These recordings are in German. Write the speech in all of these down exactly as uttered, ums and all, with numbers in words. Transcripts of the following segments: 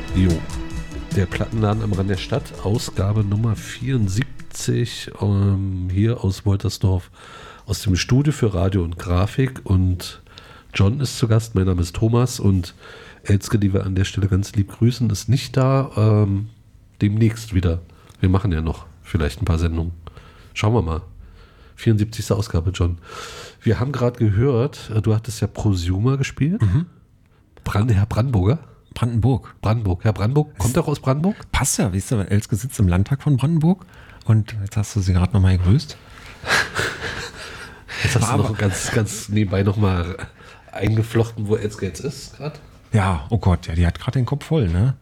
Jo, der Plattenladen am Rand der Stadt, Ausgabe Nummer vierundsiebzig, ähm, hier aus Woltersdorf, aus dem Studio für Radio und Grafik. Und John ist zu Gast, mein Name ist Thomas und Elske, die wir an der Stelle ganz lieb grüßen, ist nicht da, ähm, demnächst wieder. Wir machen ja noch vielleicht ein paar Sendungen. Schauen wir mal. vierundsiebzigste Ausgabe, John. Wir haben gerade gehört, du hattest ja Prosumer gespielt. Mhm. Brand, Herr Brandenburger? Brandenburg. Brandenburg. Herr Brandenburg, kommt doch aus Brandenburg? Passt ja, weißt du, Elske sitzt im Landtag von Brandenburg und jetzt hast du sie gerade nochmal gegrüßt. Jetzt hast Aber du noch ganz, ganz nebenbei nochmal eingeflochten, wo Elske jetzt ist gerade. Ja, oh Gott, ja, die hat gerade den Kopf voll, ne?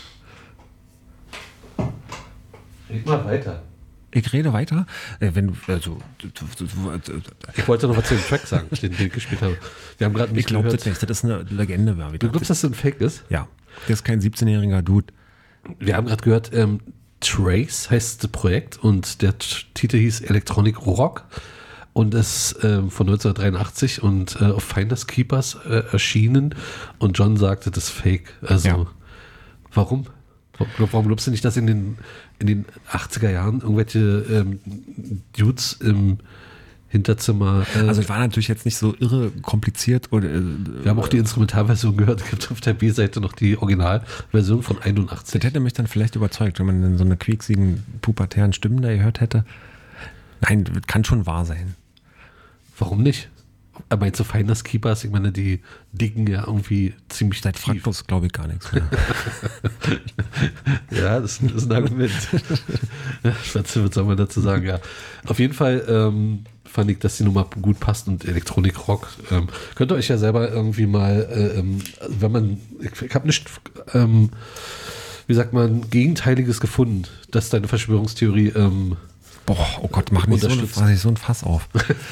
Red mal weiter. Ich rede weiter. Äh, wenn du, also, Ich wollte noch was zu dem Track sagen, den wir gespielt haben. Wir haben gerade ich nicht glaube gehört. das nicht, das ist eine Legende. War Du glaubst, dass das ein Fake ist? Ja, der ist kein siebzehnjähriger Dude. Wir haben gerade gehört, ähm, Trace heißt das Projekt und der T- Titel hieß Electronic Rock und ist ähm, von neunzehnhundertdreiundachtzig und äh, auf Finders Keepers äh, erschienen und John sagte, das ist Fake. Also, Ja. warum? Warum glaubst du nicht, dass in den, in den achtziger Jahren irgendwelche ähm, Dudes im Hinterzimmer... Äh, Also es war natürlich jetzt nicht so irre kompliziert. Oder, äh, wir haben auch die Instrumentalversion gehört. Es gibt auf der B-Seite noch die Originalversion von einundachtzig. Das hätte mich dann vielleicht überzeugt, wenn man dann so eine quieksigen, pubertären Stimmen da gehört hätte. Nein, das kann schon wahr sein. Warum nicht? Aber jetzt so Finders Keepers, ich meine, die dicken ja irgendwie ziemlich Seit tief. Frankfurt glaube ich gar nichts mehr. Ja, das, das ist ein Argument. Was, was soll man dazu sagen? Ja, auf jeden Fall ähm, fand ich, dass die Nummer gut passt und Elektronik Rock. Ähm, könnt ihr euch ja selber irgendwie mal, äh, ähm, wenn man, ich, ich habe nicht, ähm, wie sagt man, Gegenteiliges gefunden, dass deine Verschwörungstheorie ähm, Boah, oh Gott, mach nicht so, ein, mach nicht so ein Fass auf.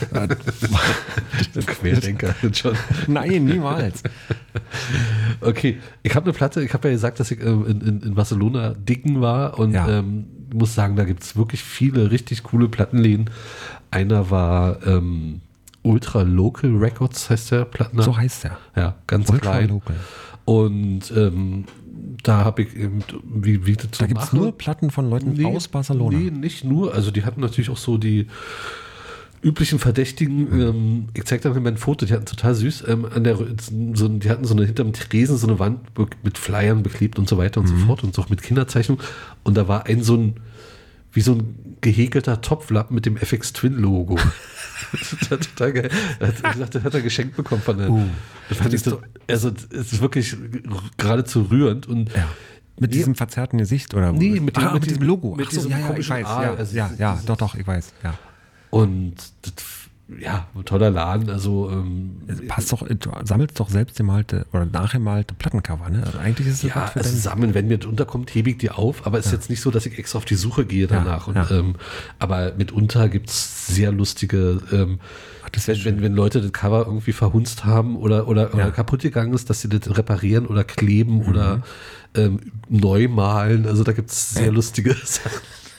Querdenker schon. Nein, niemals. Okay, ich habe eine Platte, ich habe ja gesagt, dass ich ähm, in, in, in Barcelona dicken war und Ja. ähm, muss sagen, da gibt es wirklich viele richtig coole Plattenläden. Einer war ähm, Ultra Local Records, heißt der Plattenladen. So heißt der. Ja, ganz Ultra klein. Local. Und ähm, da habe ich eben, wie, wie das so Da gibt es mache. nur Platten von Leuten aus Barcelona. Nee, nicht nur. Also die hatten natürlich auch so die üblichen Verdächtigen. Mhm. Ähm, ich zeig dir mal ein Foto, die hatten total süß. Ähm, an der, so, die hatten so eine hinterm Tresen so eine Wand be- mit Flyern beklebt und so weiter und Mhm. so fort und so auch mit Kinderzeichnung. Und da war ein so ein, wie so ein gehäkelter Topflappen mit dem F X Twin Logo. Das war total geil. Er hat gesagt, das hat er geschenkt bekommen von der. Uh, das fand ich so, also es ist wirklich geradezu rührend und Ja. Mit Nee. diesem verzerrten Gesicht oder Nee, mit dem- ah, mit mit diesem diesem- Logo. mit Ach so, diesem ja, ja, ich komischen weiß. A, Ja, also ja, dieses- ja, dieses- doch, doch, ich weiß. Ja. Und das, ja, ein toller Laden. Also ähm, Es passt doch, du sammelst doch selbst gemalte oder nachgemalte Plattencover, ne? Also eigentlich ist es ja, was für also dein- sammeln, wenn mir das unterkommt, hebe ich die auf, aber es ist jetzt nicht so, dass ich extra auf die Suche gehe danach. Ja, und, ja. Ähm, aber mitunter gibt es sehr lustige, ähm, Ach, das ist wenn, ja wenn, schön. wenn Leute das Cover irgendwie verhunzt haben oder, oder, Ja. oder kaputt gegangen ist, dass sie das reparieren oder kleben Mhm. oder ähm, neu malen. Also da gibt es sehr Ja. lustige Sachen.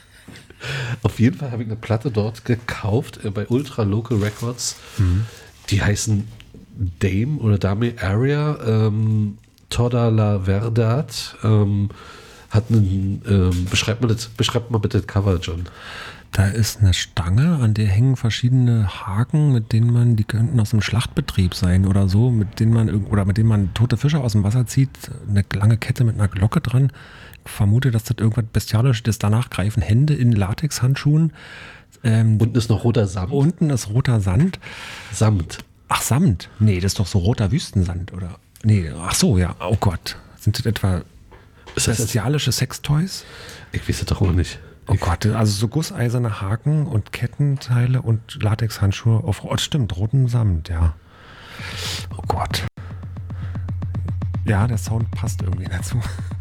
Auf jeden Fall habe ich eine Platte dort gekauft äh, bei Ultra Local Records. Mhm. Die heißen Dame oder Dame Area, ähm, Toda la Verdad. Ähm, hat einen, ähm, beschreibt, mal das, beschreibt mal bitte das Cover, John. Da ist eine Stange, an der hängen verschiedene Haken, mit denen man, die könnten aus dem Schlachtbetrieb sein oder so, mit denen man irg- oder mit denen man tote Fische aus dem Wasser zieht, eine lange Kette mit einer Glocke dran. Ich vermute, dass das irgendwas Bestialisches ist. Danach greifen Hände in Latexhandschuhen. Ähm, Unten ist noch roter Samt. unten ist roter Sand. Samt. Ach, Samt. Nee, das ist doch so roter Wüstensand, oder? Nee, ach so, ja. Oh Gott. Sind das etwa Ist das jetzt, bestialische Sextoys? ich weiß es doch auch nicht. Oh Gott, also so gusseiserne Haken und Kettenteile und Latexhandschuhe auf, oh, stimmt, roten Samt, ja. Oh Gott. Ja, der Sound passt irgendwie dazu.